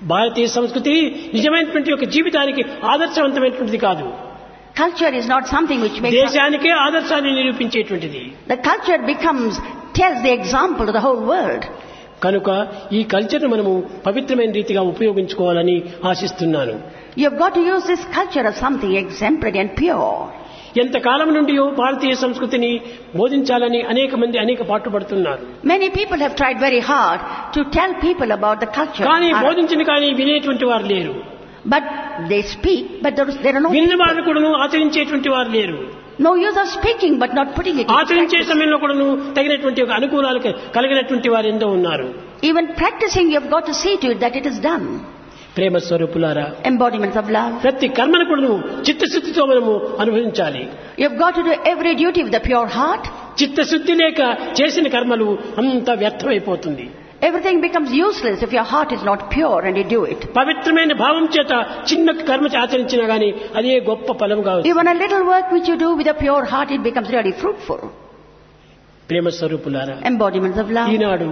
భారతీయ సంస్కృతి నిజమైనటువంటి ఒక జీవితానికి ఆదర్శవంతమైనటువంటిది కాదు. Culture is not something which makes... దేశానికే ఆదర్శాన్ని నిరూపించేటువంటిది. The culture tells the example to the whole world. కనుక ఈ కల్చర్ను మనము పవిత్రమైన రీతిగా ఉపయోగించుకోవాలని ఆశిస్తున్నాను. You have got to use this culture as something exemplary and pure. ఎంతకాలం నుండి భారతీయ సంస్కృతిని బోధించాలని అనేక మంది అనేక పాటుపడుతున్నారు. Many people have tried very hard to tell people about the culture. కానీ బోధించిన కానీ వినేటువంటి వారు లేరు. But they speak, but there are no... విన్న వారు కూడాను ఆచరించేటువంటి వారు లేరు. No use of speaking but not putting it into ఆచరించే practice. సమయంలో కూడాను తగినటువంటి ఒక అనుకూలాలు కలిగినటువంటి వారు ఎంతో ఉన్నారు. Even practicing, you have got to see to it that it is done. ప్రేమ స్వరూపులారా, Embodiments of love. ప్రతి కర్మను కూడాను చిత్తశుద్ధితో మనము అనుభవించాలి. You have got to do every duty with a pure heart. చిత్తశుద్ధి లేక చేసిన కర్మలు అంత వ్యర్థమైపోతుంది. Everything becomes useless if your heart is not pure and you do it. పవిత్రమైన భావం చేత చిన్న కర్మ ఆచరించినా గానీ అదే గొప్ప ఫలముగా వస్తుంది. Even a little work which you do with a pure heart, it becomes really fruitful. ప్రేమ స్వరూపులారా, Embodiments of love. Eenadu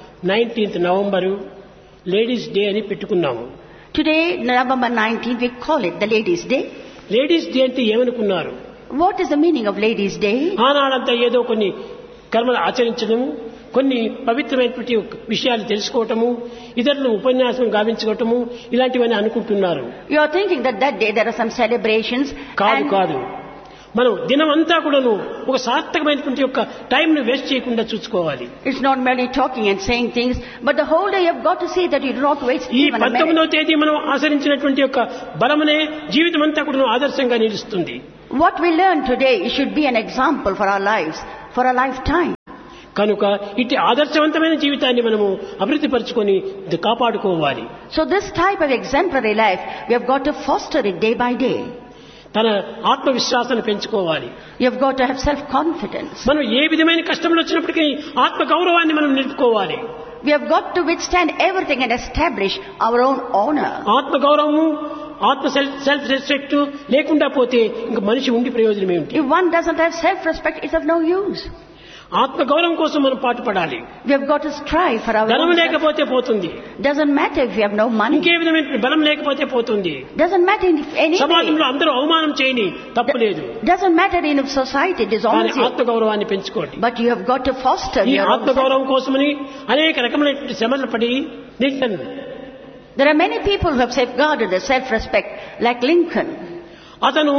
19th November ladies day అని పెట్టుకున్నాము. Today, November 19th, we call it the Ladies' Day. Ladies day అంటే ఏమనుకున్నారు? What is the meaning of Ladies' Day? ఆనాడంతా ఏదో కొన్ని కర్మలు ఆచరించడము, కొన్ని పవిత్రమైనటువంటి విషయాలు తెలుసుకోవటము, ఇతరులను ఉపన్యాసం గావించుకోవటము, ఇలాంటివన్నీ అనుకుంటున్నారు. You are thinking that day there are some celebrations. కాదు. మనం దినమంతా కూడాను ఒక సార్థకమైనటువంటి యొక్క టైం ను వేస్ట్ చేయకుండా చూసుకోవాలి. It's not merely talking and saying things, but the whole day you have got to see that you do not waste ఈ even a minute. 19వ తేదీ మనం ఆచరించినటువంటి యొక్క బలమనే జీవితం అంతా కూడాను ఆదర్శంగా నిలుస్తుంది. What we learn today should be an example for our lives, for a lifetime. కనుక ఇట్టి ఆదర్శవంతమైన జీవితాన్ని మనము అభివృద్ధి పరుచుకొని కాపాడుకోవాలి. So this type of exemplary life, we have got to foster it day by day. తన ఆత్మవిశ్వాసాన్ని పెంచుకోవాలి. You have got to have self-confidence. మనం ఏ విధమైన కష్టములు వచ్చినప్పటికీ ఆత్మ గౌరవాన్ని మనం నిలుపుకోవాలి. We have got to withstand everything and establish our own honor. ఆత్మ గౌరవము, ఆత్మ సెల్ఫ్ రెస్పెక్ట్ లేకుండా పోతే ఇంక మనిషి ఉండి ప్రయోజనం ఏమిటి? If one doesn't have self-respect, it's of no use. ఆత్మ గౌరవం కోసం మనం పాటుపడాలి. We have got to strive for our ధనం own లేకపోతే పోతుంది. Doesn't matter if you have no money. ఇంకే విధమైన బలం లేకపోతే పోతుంది. Doesn't matter if anything. సమాజంలో అందరూ అవమానం చేయని తప్పులేదు. Doesn't matter in society dishonors you. ఆత్మ గౌరవాన్ని పెంచుకోండి. But you have got to foster ఈ your ఆత్మ గౌరవం కోసమని అనేక రకమైనటువంటి శ్రమలు పడి Lincoln. There are many people who have safeguarded their self-respect, like Lincoln. అతను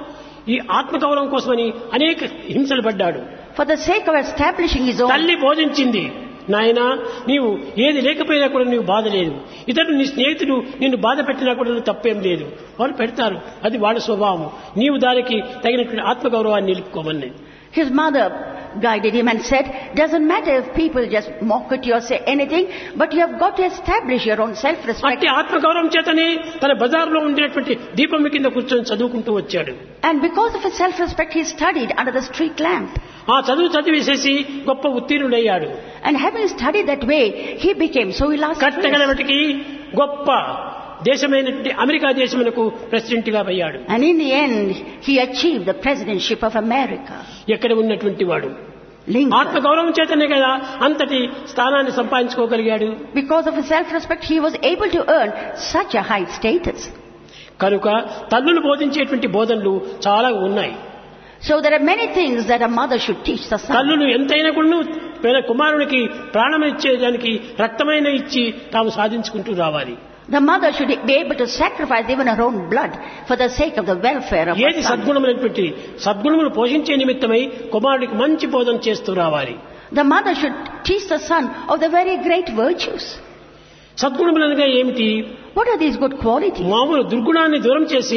ఈ ఆత్మ గౌరవం కోసమని అనేక హింసలు పడ్డాడు. For the sake of establishing his own. తల్లి బోధించింది, నాయనా నీవు ఏది లేకపోయినా కూడా నీవు బాధ లేదు, ఇతరులు నీ స్నేహితులు నిన్ను బాధ పెట్టినా కూడా నువ్వు తప్పేం లేదు, వాళ్ళు పెడతారు, అది వాళ్ళ స్వభావం, నీవు దానికి తగినటువంటి ఆత్మగౌరవాన్ని నిలుపుకోమని. His mother guided him and said, doesn't matter if people just mock at you or say anything, but you have got to establish your own self-respect. అట్టి ఆత్మగౌరవం చేతనే తన బజార్లో ఉండేటువంటి దీపం కింద కూర్చొని చదువుకుంటూ వచ్చాడు. And because of his self-respect, he studied under the street lamp. ఆ చదివేసేసి గొప్ప ఉత్తీర్ణుడయ్యాడు. And having studied that way, he became so illustrious. కట్టగలవటికి గొప్ప దేశమైనటువంటి అమెరికా దేశమునకు ప్రెసిడెంట్ గా అయ్యాడు. And in the end, he achieved the presidentship of America. ఎక్కడ ఉన్నటువంటి వాడు Lincoln. ఆత్మగౌరవం చేతనే కదా అంతటి స్థానాన్ని సంపాదించుకోగలిగాడు. Because of his self-respect, he was able to earn such a high status. కనుక తల్లులు బోధించేటువంటి బోధనలు చాలా ఉన్నాయి. So there are many things that a mother should teach the son. తల్లులు ఎంతైనా కూడా కుమారునికి ప్రాణం ఇచ్చేదానికి రక్తమైన ఇచ్చి తాము సాధించుకుంటూ రావాలి. The mother should be able to sacrifice even her own blood for the sake of the welfare of her ఏది son. సద్గుణమైనటువంటి సద్గుణములు పోషించే నిమిత్తమై కుమారుడికి మంచి బోధన చేస్తూ రావాలి. The mother should teach the son of the very great virtues. సద్గుణములనగా ఏమిటి? What are these good qualities? మామూలు దుర్గుణాన్ని దూరం చేసి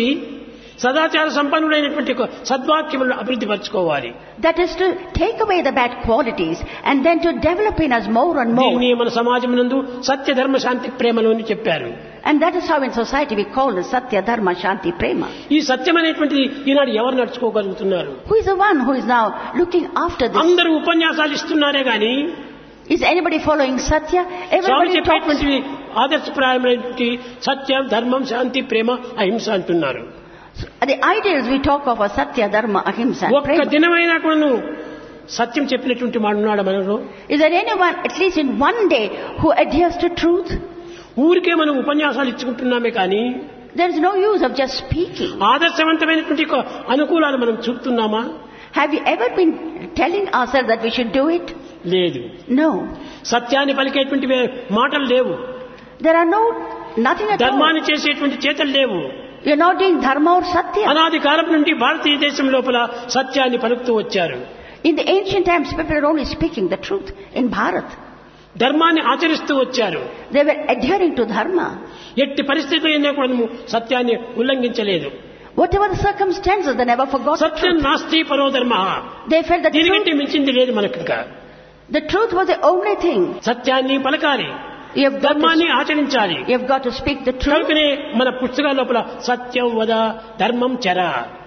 సదాచార సంపన్నుడైనటువంటి సద్వాక్యములను అభివృద్ధి పరచుకోవాలి. That is to take away the bad qualities and then to develop in us more and more. దీన్ని మన సమాజమునందు సత్య ధర్మ శాంతి ప్రేమలు అని చెప్పారు. And that is how in society we call it Satya Dharma Shanti Prema. ఈ సత్యం అనేటువంటిది ఈనాడు ఎవరు నడుచుకోగలుగుతున్నారు? Who is the one who is now looking after this? అందరూ ఉపన్యాసాలు ఇస్తున్నారే గాని Is anybody following Satya? Swamy Everybody talks. చెప్పేటువంటి ఆదర్శప్రాయమైనటువంటి సత్యం ధర్మం శాంతి ప్రేమ అహింస అంటున్నారు. The ideals we talk of are Satya, Dharma, Ahimsa and ఒక్క Prema. దినమైనా కూడా సత్యం చెప్పినటువంటి వాడు ఉన్నాడు మనలో? Is there anyone, at least in one day, who adheres to truth? ఊరికే మనం ఉపన్యాసాలు ఇచ్చుకుంటున్నామే కానీ There is no use of just speaking. ఆదర్శవంతమైనటువంటి అనుకూలాలు మనం చూపుతున్నామా? Have you ever been telling ourselves that we should do it? లేదు. No. సత్యాన్ని పలికేటువంటి మాటలు లేవు. There are nothing at all. ధర్మాన్ని చేసేటువంటి చేతలు లేవు. You're not doing dharma or satya. అనాది కాలం నుండి భారతీయ దేశం లోపల సత్యాన్ని పలుకుతూ వచ్చారు. In the ancient times, people were only speaking the truth in Bharat. ధర్మాన్ని ఆచరిస్తూ వచ్చారు. They were adhering to dharma. ఎట్టి పరిస్థితుల్లో కూడా సత్యాన్ని ఉల్లంఘించలేదు. Whatever the circumstances, they never forgot the Satyam truth. నాస్తి పరో ధర్మ. They felt that దీనికంటే మించింది లేదు మనకు. ఇంకా the truth was the only thing. సత్యాన్ని పలకాలి, ధర్మాన్ని ఆచరించాలి. You've got to speak the truth. కనుకనే మన పుస్తకాల లోపల సత్యం వద ధర్మం చర.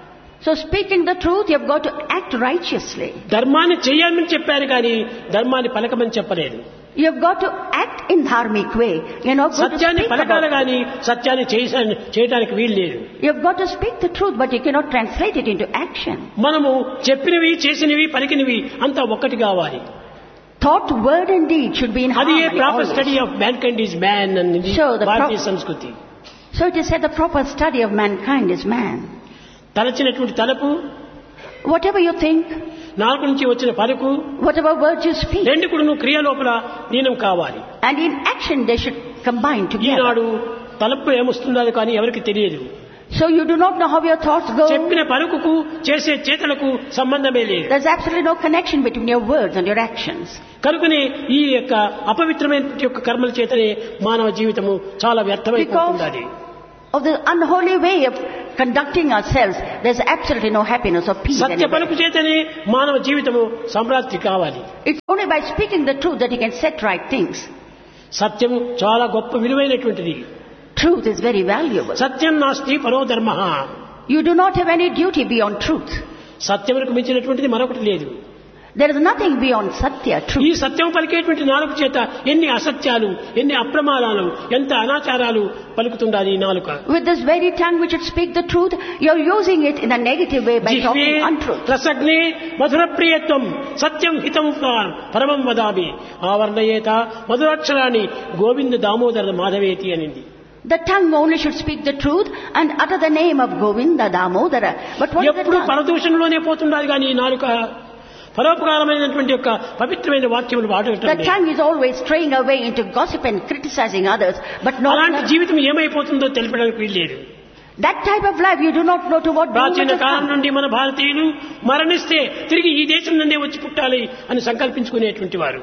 So speaking the truth, you've got to act righteously. ధర్మాన్ని చేయాలని చెప్పారు కానీ ధర్మాన్ని పలకమని చెప్పలేదు. You've got to act in dharmic way. You're not going to సత్యాన్ని speak పలకాలి about కానీ సత్యాన్ని చేయడానికి వీలు లేదు. You've got to speak the truth, but you cannot translate it into action. మనము చెప్పినవి, చేసినవి, పలికినవి అంతా ఒక్కటి కావాలి. Thought, word and deed should be in అది harmony. Proper always. Study of mankind is man అనేది So the భారతీయ సంస్కృతి. So it is said the proper study of mankind is man. తలచినటువంటి తలపు, Whatever you think, నాలుగు నుంచి వచ్చిన పలుకు, whatever words you speak, రెండు కూడా క్రియ లోపల లీనం కావాలి. and in action they should combine together. ఈనాడు తలపు ఏమొస్తుందో కానీ ఎవరికి తెలియదు. So you do not know how your thoughts go. చెప్పిన పలుకుకు చేసే చేతలకు సంబంధమే లేదు. There's absolutely no connection between your words and your actions. కనుకనే ఈ యొక్క అపవిత్రమైన యొక్క కర్మల చేతనే మానవ జీవితము చాలా వ్యర్థమైపోతుంది. Of the unholy way of conducting ourselves, there's absolutely no happiness or peace Satya anywhere. పలుకు చేతనే మానవ జీవితము సమృద్ధి కావాలి. It's only by speaking the truth that you can set right things. సత్యం చాలా గొప్ప విలువైనటువంటిది. Truth is very valuable. సత్యం నాస్తి పరో ధర్మ. You do not have any duty beyond truth. సత్యములకు మించినటువంటిది మరొకటి లేదు. There is nothing beyond satya, ఈ truth. సత్యం పలికేటువంటి నాలుక చేత ఎన్ని అసత్యాలు, ఎన్ని అప్రమాదాలు, ఎంత అనాచారాలు పలుకుతుండాలి ఈ నాలుక. With this very tongue which should speak the truth, you're using it in a negative way by talking untruth. రసగ్నే మధుర ప్రియత్వం సత్యం హితం పరమం వదామి ఆవర్ణయేత మధురాక్షరాన్ని గోవింద దామోదర మాధవేతి అనింది. The tongue only should speak the truth and utter the name of Govinda Damodara. But what is the ఎప్పుడు tongue? పరదూషణలోనే పోతుండాలి కానీ ఈ నాలుక పరోపకారమైనటువంటి యొక్క పవిత్రమైన వాక్యములు The వాడటం. tongue is always straying away into gossip and criticizing others, but not అలాంటి జీవితం ఏమైపోతుందో తెలిపడానికి వీల్లేదు. that type of life. You do not know to what doom it ప్రాచీన has కాలం come. నుండి మన భారతీయులు మరణిస్తే తిరిగి ఈ దేశం నుండే వచ్చి పుట్టాలి అని సంకల్పించుకునేటువంటి వారు.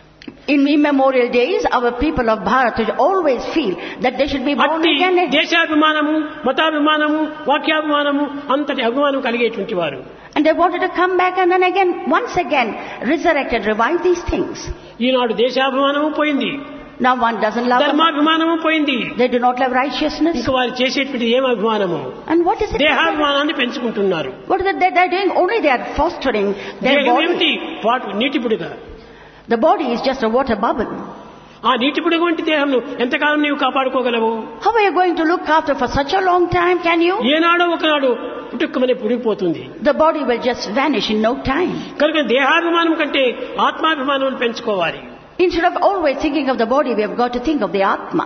In immemorial days, our people of Bharat would always feel that they should be born అట్టి again. దేశాభిమానము, మతాభిమానము, వాక్యాభిమానము అంతటి అభిమానం కలిగేటువంటి వారు. And they wanted to come back and then again, once again, resurrect and revive these things. ఈనాడు దేశాభిమానము పోయింది, Now one doesn't love them. ధర్మాభిమానము పోయింది. They do not love righteousness. ఇంకా వారు చేసేటువంటి ఏం అభిమానము? And what is it? దేహాభిమానాన్ని పెంచుకుంటున్నారు. What is it that they're doing? Only they are fostering their దేహం body. ఏమిటి? నీటిపుడుగా. The body is just a water bubble. ఆ నీటిపుడుగు వంటి దేహంను ఎంతకాలం నీవు కాపాడుకోగలవు? How are you going to look after for such a long time? Can you? ఏనాడో ఒకనాడు పుట్టుక్కమని పుడిగిపోతుంది. The body will just vanish in no time. కనుక దేహాభిమానం కంటే ఆత్మాభిమానం పెంచుకోవాలి. Instead of always thinking of the body, we have got to think of the Atma.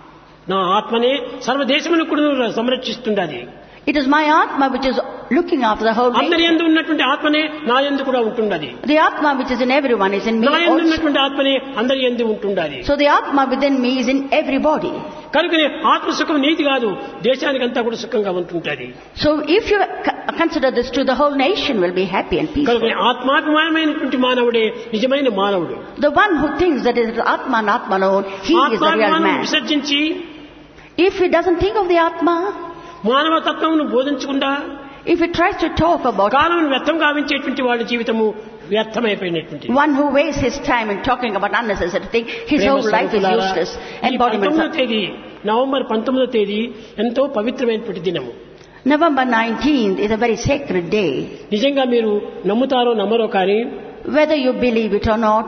నా ఆత్మనే సర్వదేశమును కూడా సంరక్షిస్తుండాలి. It is my Atma which is looking after the whole అందరి nation. యందు ఉన్నటువంటి ఆత్మనే నా యందు కూడా ఉంటుండాలి. The Atma which is in everyone is in me నా యందు also. ఉన్నటువంటి ఆత్మనే అందరి యందు ఉంటుండాలి. So the Atma within me is in everybody. కనుకనే ఆత్మ సుఖం నీతి కాదు, దేశానికంతా కూడా సుఖంగా ఉంటుంటది. So if you consider this true, the whole nation will be happy and peaceful. కనుకనే ఆత్మాభిమానమైనటువంటి మానవుడే నిజమైన మానవుడు. The one who thinks that it is Atma and Atma alone, he is the real ఆత్మాభిమానం man. విసర్జించి If he doesn't think of the Atma, మానవ తత్వమును బోధించకుండా if he tries to talk about కాలం వ్యర్థం గావించేటువంటి వాడి జీవితము వ్యర్థమైపోయినటువంటి. one who wastes his time in talking about unnecessary things, his whole life is useless. Embodiment. November 19వ తేదీ ఎంతో పవిత్రమైనటువంటి దినము. November 19th is a very sacred day. నిజంగా మీరు నమ్ముతారో నమ్మరో కానీ Whether you believe it or not,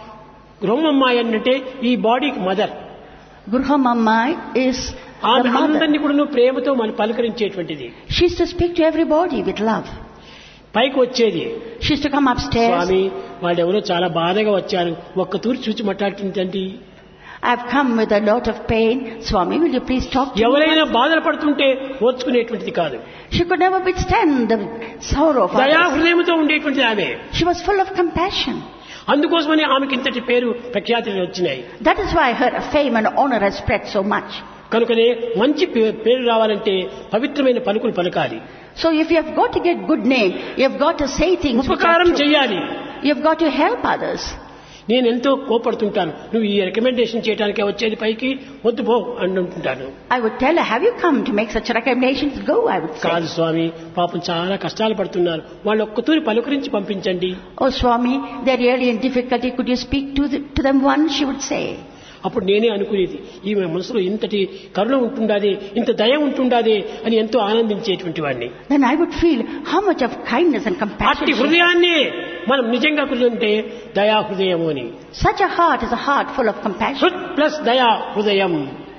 గృహమ్మాయి అంటే ఈ బాడీకి మదర్. Gruhamamma is ఆమె the mother. అందరినీ కూడా ప్రేమతో మనం పలకరించేటువంటిది. She used to speak to everybody with love. పైకి వచ్చేది, She used to come upstairs. స్వామి వాళ్ళెవరో చాలా బాధగా వచ్చారు, ఒక్క తూరి చూచి మాట్లాడుతుందండి. I've come with a lot of pain. Swami, will you please talk to me? ఎవరైనా బాధలు పడుతుంటే ఓర్చుకునేటువంటిది కాదు. She could never withstand the sorrow of దయా others. హృదయంతో ఉండేటువంటిది ఆమె. She was full of compassion. అందుకోసమని ఆమెకి ఇంతటి పేరు ప్రఖ్యాతులు వచ్చినాయి. That is why her fame and honor has spread so much. కనుకనే మంచి పేరు రావాలంటే పవిత్రమైన పలుకులు పలకాలి. So if you have got to get good name, you have got to say things which are ఉపకారం true. చేయాలి. You have got to help others. నేను ఎంతో కోపడుతుంటాను, నువ్వు ఈ రికమెండేషన్ చేయడానికే వచ్చేది పైకి, వద్దు పో అంటుంటాను. I would tell her, have you come to make such recommendations? Go, I would say. కాదు స్వామి, పాపం చాలా కష్టాలు పడుతున్నారు, వాళ్ళు ఒక్కతూరి పలుకరించి పంపించండి. Oh Swami, they're really in difficulty. Could you speak to them once? She would say. అప్పుడు నేనే అనుకునేది, ఈమె మనసులో ఇంతటి కరుణ ఉంటుండాదే, ఇంత దయ ఉంటుండాదే అని ఎంతో ఆనందించేటువంటి వాడిని. Then I would feel how much of kindness and compassion. అట్టి హృదయాన్ని మనం నిజంగా కుదిరితే దయా హృదయము అని. Such a heart is a heart full of compassion. హృద్ plus దయా హృదయం.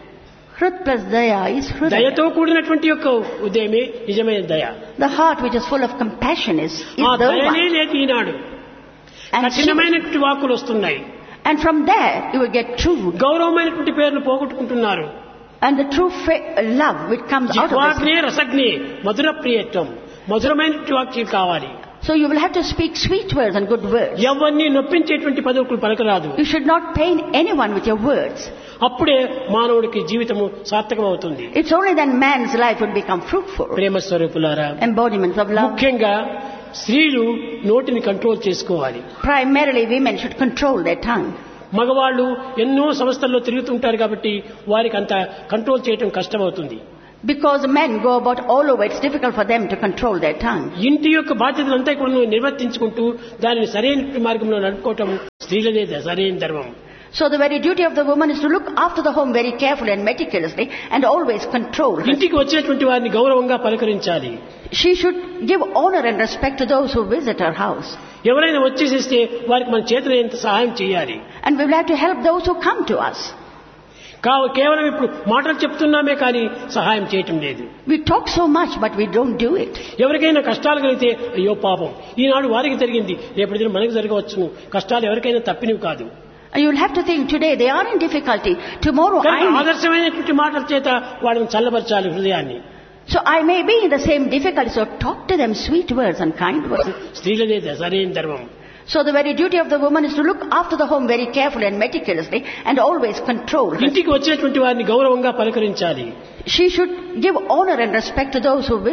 Hrud plus daya is hృదయ. దయతో కూడినటువంటి యొక్క హృదయమే నిజమైన దయ. The heart which is full of compassion is ఆ the దయనే one. లేదు ఈనాడు. And కఠినమైనటువంటి వాక్కులు వస్తున్నాయి, And from there you will get true. గౌరవమైనటువంటి పేర్లు పోగొట్టుకుంటున్నారు. And the true love which comes out of జిహ్వాగ్నే this. రసగ్నే మధుర ప్రియత్వం. మధురమైనటువంటి వాక్యం కావాలి. So you will have to speak sweet words and good words. ఎవరిని నొప్పించేటువంటి పదవులు పలకరాదు. You should not pain anyone with your words. అప్పుడే మానవుడికి జీవితము సార్థకం అవుతుంది. It's only then man's life will become fruitful. ప్రేమ స్వరూపులారా, Embodiments of love. ముఖ్యంగా స్త్రీలు నోటిని కంట్రోల్ చేసుకోవాలి. Primarily women should control their tongue. మగవాళ్ళు ఎన్నో సంస్థల్లో తిరుగుతుంటారు కాబట్టి వారికి అంత కంట్రోల్ చేయడం కష్టమవుతుంది. Because men go about all over, it's difficult for them to control their tongue. ఇంటి యొక్క బాధ్యతలంతా కూడా నిర్వర్తించుకుంటూ దానిని సరైన మార్గంలో నడుపుకోవటం స్త్రీలదే సరైన ధర్మం. So the very duty of the woman is to look after the home very carefully and meticulously and always control her. ఇంటికి వచ్చినటువంటి వారిని గౌరవంగా పలకరించాలి. She should give honor and respect to those who visit her house. ఎవరైనా వచ్చేసేస్తే వారికి మన చేతులైనంత సహాయం చేయాలి. And we will have to help those who come to us. కేవలం ఇప్పుడు మాటలు చెప్తున్నామే కానీ సహాయం చేయటం లేదు. We talk so much but we don't do it. ఎవరికైనా కష్టాలు కలిగితే అయ్యో పాపం, ఈనాడు వారికి జరిగింది, రేపటి దిన మనకు జరగవచ్చును. కష్టాలు ఎవరికైనా తప్పినవి కాదు. And you will have to think, today they are in difficulty, tomorrow I may. ఆదర్శమైనటువంటి మాటల చేత వాళ్ళని చల్లబరచాలి హృదయాన్ని. So I may be in the same difficulty, so talk to them sweet words and kind words. స్త్రీలదే సరైన ధర్మం. So the very duty of the woman is to look after the home very carefully and meticulously and always control her. ఇంటికి వచ్చినటువంటి వారిని గౌరవంగా పలకరించాలి. She should give honor and respect to those who visit.